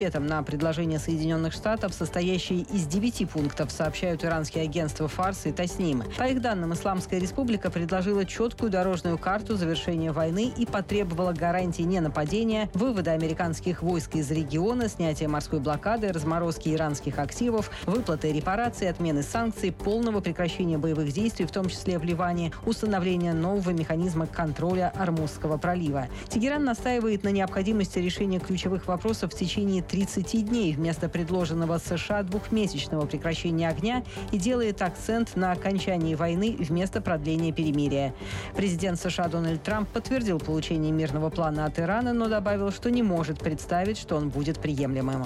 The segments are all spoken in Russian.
ответом на предложение Соединенных Штатов, состоящее из 9 пунктов, сообщают иранские агентства ФАРС и Тасним. По их данным, Исламская республика предложила четкую дорожную карту завершения войны и потребовала гарантий ненападения, вывода американских войск из региона, снятия морской блокады, разморозки иранских активов, выплаты репараций, отмены санкций, полного прекращения боевых действий, в том числе в Ливане, установления нового механизма контроля Ормузского пролива. Тегеран настаивает на необходимости решения ключевых вопросов в течение 30 дней вместо предложенного США двухмесячного прекращения огня и делает акцент на окончании войны вместо продления перемирия. Президент США Дональд Трамп подтвердил получение мирного плана от Ирана, но добавил, что не может представить, что он будет приемлемым.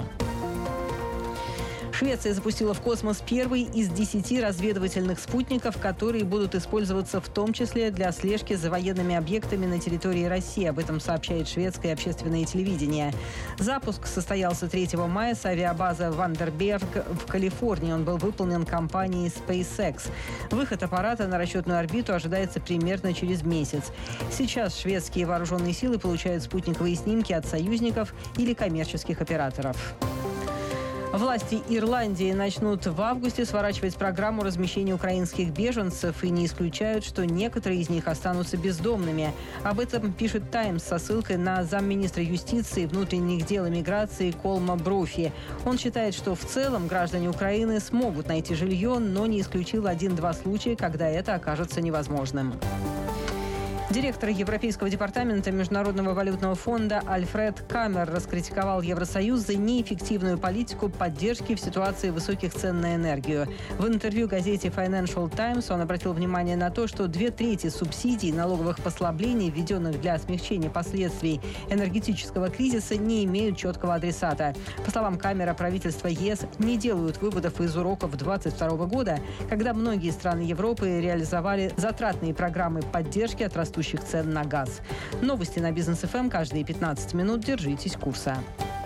Швеция запустила в космос первый из 10 разведывательных спутников, которые будут использоваться в том числе для слежки за военными объектами на территории России. Об этом сообщает шведское общественное телевидение. Запуск состоялся 3 мая с авиабазы Вандерберг в Калифорнии. Он был выполнен компанией SpaceX. Выход аппарата на расчетную орбиту ожидается примерно через месяц. Сейчас шведские вооруженные силы получают спутниковые снимки от союзников или коммерческих операторов. Власти Ирландии начнут в августе сворачивать программу размещения украинских беженцев и не исключают, что некоторые из них останутся бездомными. Об этом пишет «Таймс» со ссылкой на замминистра юстиции и внутренних дел и миграции Колма Брофи. Он считает, что в целом граждане Украины смогут найти жилье, но не исключил 1-2 случая, когда это окажется невозможным. Директор Европейского департамента Международного валютного фонда Альфред Камер раскритиковал Евросоюз за неэффективную политику поддержки в ситуации высоких цен на энергию. В интервью газете Financial Times он обратил внимание на то, что 2/3 субсидий и налоговых послаблений, введенных для смягчения последствий энергетического кризиса, не имеют четкого адресата. По словам Камера, правительства ЕС не делают выводов из уроков 2022 года, когда многие страны Европы реализовали затратные программы поддержки от растущих цен на газ. Новости на Бизнес ФМ каждые 15 минут. Держитесь курса.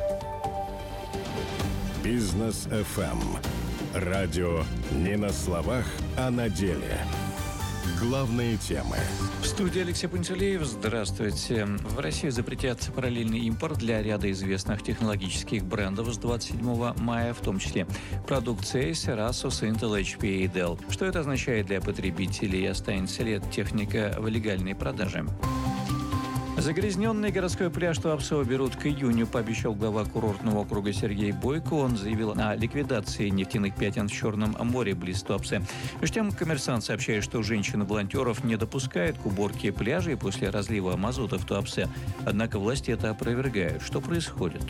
Бизнес ФМ. Радио не на словах, а на деле. Главные темы. В студии Алексей Пантелеев. Здравствуйте. В России запретят параллельный импорт для ряда известных технологических брендов с 27 мая, в том числе продукции Acer, Asus, Intel, HP и Dell. Что это означает для потребителей и останется ли эта техника в легальной продаже? Загрязненный городской пляж Туапсе берут к июню, пообещал глава курортного округа Сергей Бойко. Он заявил о ликвидации нефтяных пятен в Черном море близ Туапсе. Между тем, «Коммерсант» сообщает, что женщин-волонтеров не допускают к уборке пляжей после разлива мазута в Туапсе. Однако власти это опровергают. Что происходит?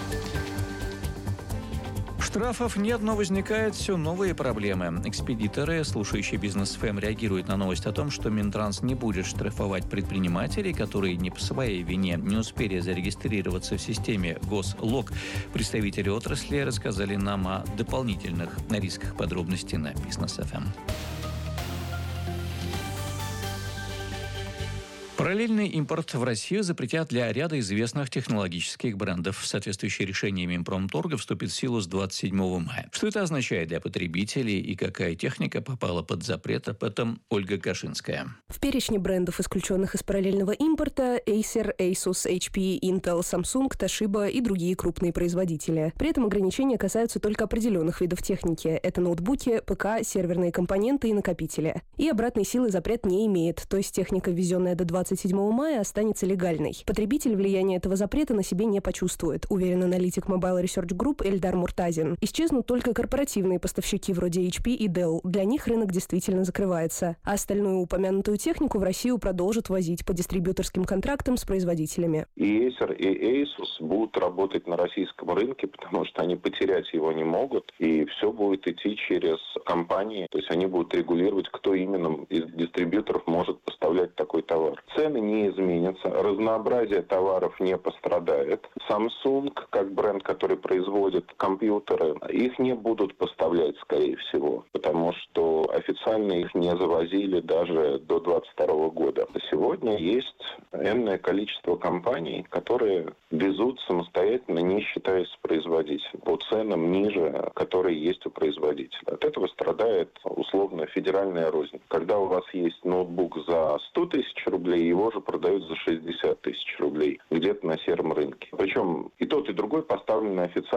Штрафов нет, но возникают все новые проблемы. Экспедиторы, слушающие Бизнес ФМ, реагируют на новость о том, что Минтранс не будет штрафовать предпринимателей, которые не по своей вине не успели зарегистрироваться в системе Гослог. Представители отрасли рассказали нам о дополнительных рисках. Подробности на Бизнес ФМ. Параллельный импорт в Россию запретят для ряда известных технологических брендов. Соответствующее решение Минпромторга вступит в силу с 27 мая. Что это означает для потребителей и какая техника попала под запрет, об этом Ольга Кашинская. В перечне брендов, исключенных из параллельного импорта, Acer, Asus, HP, Intel, Samsung, Toshiba и другие крупные производители. При этом ограничения касаются только определенных видов техники. Это ноутбуки, ПК, серверные компоненты и накопители. И обратной силы запрет не имеет, то есть техника, ввезенная до 27 мая, останется легальной. Потребитель влияния этого запрета на себе не почувствует, уверен аналитик Mobile Research Group Эльдар Муртазин. Исчезнут только корпоративные поставщики вроде HP и Dell. Для них рынок действительно закрывается. А остальную упомянутую технику в Россию продолжат возить по дистрибьюторским контрактам с производителями. И Acer, и Asus будут работать на российском рынке, потому что они потерять его не могут. И все будет идти через компании. То есть они будут регулировать, кто именно из дистрибьюторов может поставлять такой товар. Цены не изменятся, разнообразие товаров не пострадает. Samsung, как бренд, который производит компьютеры, их не будут поставлять, скорее всего, потому что официально их не завозили даже до 2022 года. Сегодня есть энное количество компаний, которые везут самостоятельно, не считаясь с производителем, по ценам ниже, которые есть у производителя. От этого страдает условно федеральная рознь. Когда у вас есть ноутбук за 100 тысяч рублей, его же продают за 60 тысяч рублей где-то на сером рынке. Причем и тот, и другой поставлены официально